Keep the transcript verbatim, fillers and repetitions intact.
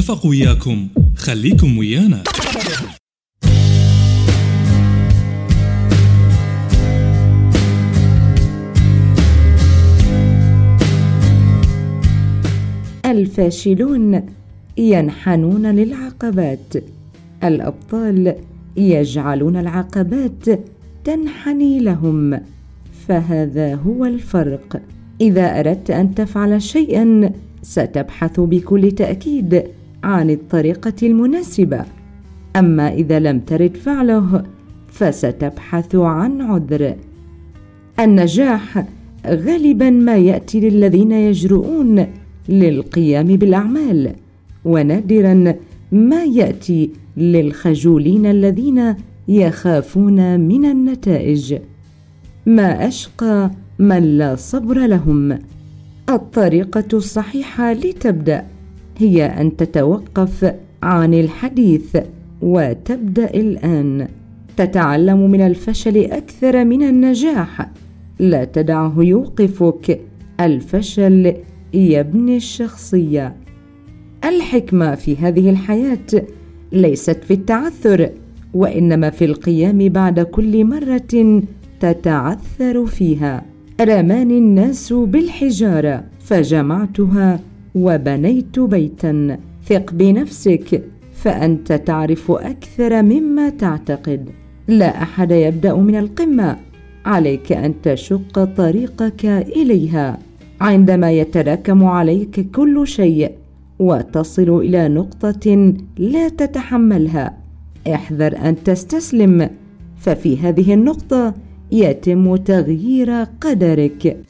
نترفق وياكم، خليكم ويانا. الفاشلون ينحنون للعقبات، الأبطال يجعلون العقبات تنحني لهم. فهذا هو الفرق. إذا أردت أن تفعل شيئا ستبحث بكل تأكيد عن الطريقة المناسبة، أما إذا لم ترد فعله فستبحث عن عذر. النجاح غالبا ما يأتي للذين يجرؤون للقيام بالأعمال، ونادرا ما يأتي للخجولين الذين يخافون من النتائج. ما أشقى من لا صبر لهم. الطريقة الصحيحة لتبدأ هي أن تتوقف عن الحديث وتبدأ الآن. تتعلم من الفشل أكثر من النجاح، لا تدعه يوقفك. الفشل يبني الشخصية. الحكمة في هذه الحياة ليست في التعثر، وإنما في القيام بعد كل مرة تتعثر فيها. رماني الناس بالحجارة فجمعتها وبنيت بيتا. ثق بنفسك فأنت تعرف أكثر مما تعتقد. لا أحد يبدأ من القمة، عليك أن تشق طريقك إليها. عندما يتراكم عليك كل شيء وتصل إلى نقطة لا تتحملها، احذر أن تستسلم، ففي هذه النقطة يتم تغيير قدرك.